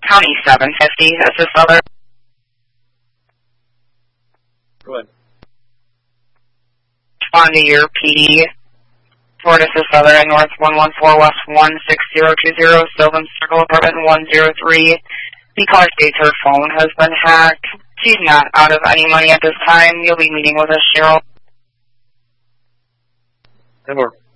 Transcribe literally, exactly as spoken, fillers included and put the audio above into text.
County seven fifty. This is Southern. Go ahead. Respond to your P D. Fort This is Southern North one one four West one six zero two zero, Sylvan Circle Apartment one zero three. The caller states her phone has been hacked. She's not out of any money at this time. You'll be meeting with us, Cheryl. And more.